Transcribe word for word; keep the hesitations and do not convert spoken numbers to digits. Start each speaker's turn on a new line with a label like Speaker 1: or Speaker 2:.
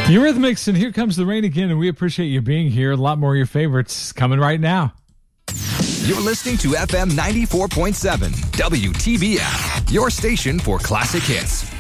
Speaker 1: Eurythmics, and Here Comes the Rain again, and we appreciate you being here. A lot more of your favorites coming right now.
Speaker 2: You're listening to F M ninety-four point seven, W T B F, your station for classic hits.